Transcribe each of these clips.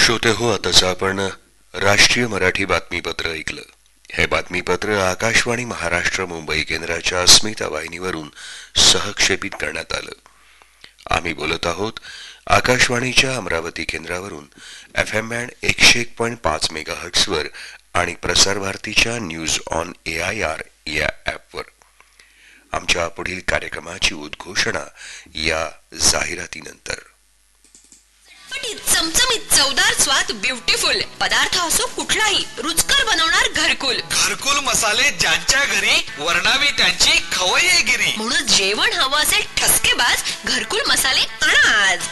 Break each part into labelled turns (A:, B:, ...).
A: श्रोते हो, आताच आपण राष्ट्रीय मराठी बातमीपत्र ऐकलं. हे बातमीपत्र आकाशवाणी महाराष्ट्र मुंबई केंद्राच्या अस्मिता वाहिनीवरून सहक्षेपित करण्यात आलं. आम्ही बोलत आहोत आकाशवाणीच्या अमरावती केंद्रावरून FM बँड 101.5 मेगाहर्ट्झवर आणि प्रसार भारतीच्या न्यूज ऑन AIR या ॲपवर. आमच्या पुढील कार्यक्रमाची उद्घोषणा या जाहिरातीनंतर.
B: चमचमीत चवदार स्वाद ब्युटिफुल पदार्थ असो कुठलाही रुचकर बनवणार घरकुल.
C: घरकुल मसाले ज्यांच्या घरी वर्णावी त्यांची खवय्येगिरी.
B: म्हणून जेवण हवं असेल ठसकेबाज घरकुल मसाले आणा आज.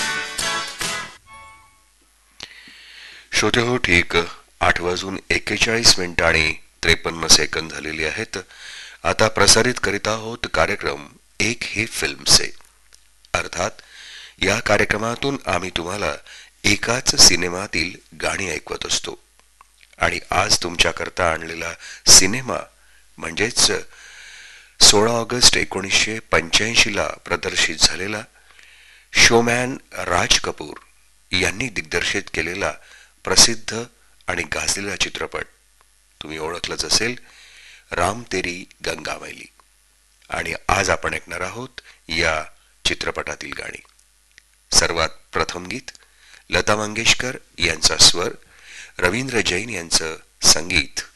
A: श्रोते हो, ठीक 8:41 आणि 53 सेकंद झालेली आहेत. आता प्रसारित करीत आहोत कार्यक्रम एक हे फिल्मचे. अर्थात या कार्यक्रमातून आम्ही तुम्हाला एकाच सिनेमातील गाणी ऐकवत असतो. आणि आज तुमच्याकरता आणलेला सिनेमा म्हणजेच 16 ऑगस्ट 1985 प्रदर्शित झालेला शोमॅन राज कपूर यांनी दिग्दर्शित केलेला प्रसिद्ध आणि गाजलेला चित्रपट तुम्ही ओळखलंच असेल, राम तेरी गंगा मैली. आणि आज आपण ऐकणार आहोत या चित्रपटातील गाणी. सर्वात प्रथम गीत लता मंगेशकर यांचा स्वर, रवींद्र जैन यांचं संगीत